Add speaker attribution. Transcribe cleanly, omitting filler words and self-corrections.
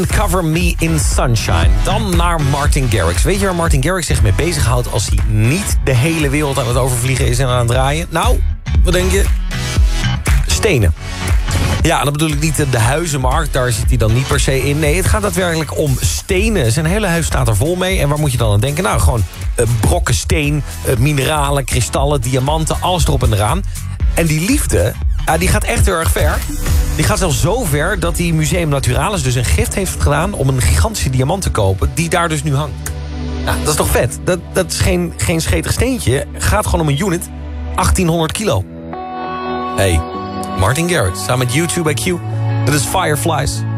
Speaker 1: Cover Me in Sunshine. Dan naar Martin Garrix. Weet je waar Martin Garrix zich mee bezighoudt... als hij niet de hele wereld aan het overvliegen is en aan het draaien? Nou, wat denk je? Stenen. Ja, dan bedoel ik niet de huizenmarkt, daar zit hij dan niet per se in. Nee, het gaat daadwerkelijk om stenen. Zijn hele huis staat er vol mee. En waar moet je dan aan denken? Nou, gewoon brokken steen, mineralen, kristallen, diamanten, alles erop en eraan. En die liefde, die gaat echt heel erg ver. Die gaat zelfs zo ver dat die Museum Naturalis dus een gift heeft gedaan... om een gigantische diamant te kopen, die daar dus nu hangt. Nou, dat is toch vet? Dat is geen schetig steentje. Het gaat gewoon om een unit. 1800 kilo. Hey, Martin Garrix, samen met U2 bij Q. Dit is Fireflies.